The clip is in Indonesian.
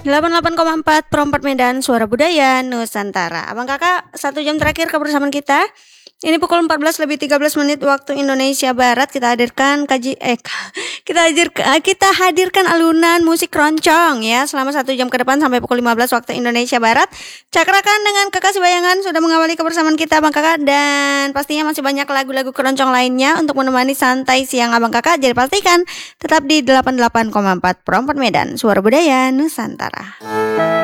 88,4 Pro 4 Medan, Suara Budaya Nusantara. Abang kakak, 1 jam terakhir kebersamaan kita. Ini pukul 14 lebih 13 menit waktu Indonesia Barat. Kita hadirkan kita hadirkan alunan musik keroncong ya selama 1 jam ke depan sampai pukul 15 waktu Indonesia Barat. Cakrakan dengan Kekasih Bayangan sudah mengawali kebersamaan kita Abang kakak, dan pastinya masih banyak lagu-lagu keroncong lainnya untuk menemani santai siang Abang kakak. Jadi pastikan tetap di 88,4 Pro 4 Medan, Suara Budaya Nusantara.